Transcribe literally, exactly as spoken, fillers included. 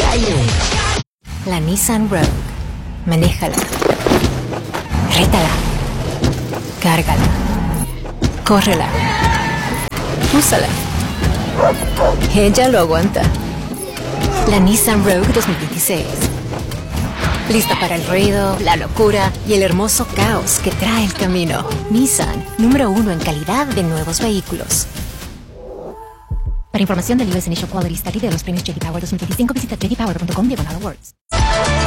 calle. La Nissan Rogue. Manéjala. Rétala. Cárgala. Córrela. Úsala. Ella lo aguanta. La Nissan Rogue dos mil veintiséis. Lista para el ruido, la locura y el hermoso caos que trae el camino. Nissan, número uno en calidad de nuevos vehículos. Para información del U S Initial Quality Study de los premios J D Power dos mil veinticinco, visita j d power punto com diagonal awards.